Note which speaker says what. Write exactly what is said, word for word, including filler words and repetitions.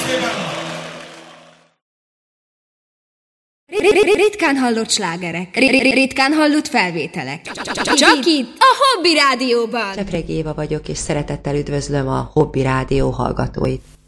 Speaker 1: Ritkán hallott slágerek, ritkán hallott felvételek. Csak itt, a Hobby Rádióban.
Speaker 2: Csepregi Éva vagyok, és szeretettel üdvözlöm a Hobby Rádió hallgatóit.